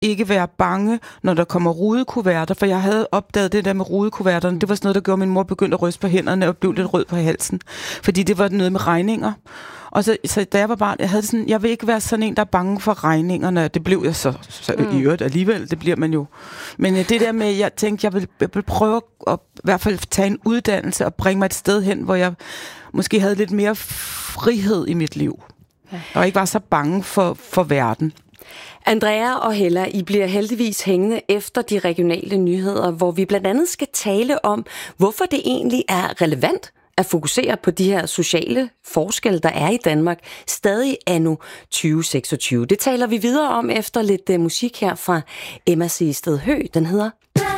ikke være bange, når der kommer rudekuverter, for jeg havde opdaget det der med rudekuverterne. Det var sådan noget, der gjorde, min mor begyndte at ryste på hænderne og blev lidt rød på halsen, fordi det var noget med regninger. Og så da jeg var barn, jeg vil ikke være sådan en, der er bange for regningerne. Det blev jeg så i øvrigt alligevel, det bliver man jo. Men det der med, jeg tænkte, jeg vil prøve at i hvert fald tage en uddannelse og bringe mig et sted hen, hvor jeg måske havde lidt mere frihed i mit liv. Og ikke var så bange for verden. Andrea og Hella, I bliver heldigvis hængende efter de regionale nyheder, hvor vi blandt andet skal tale om, hvorfor det egentlig er relevant at fokusere på de her sociale forskelle, der er i Danmark, stadig anno 2026. Det taler vi videre om efter lidt musik her fra Emma Sehested Høegh. Den hedder